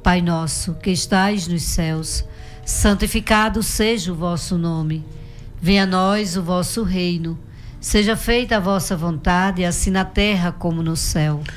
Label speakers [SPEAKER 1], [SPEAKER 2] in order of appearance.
[SPEAKER 1] Pai nosso, que estais nos céus, santificado seja o vosso nome. Venha a nós o vosso reino. Seja feita a vossa vontade, assim na terra como no céu.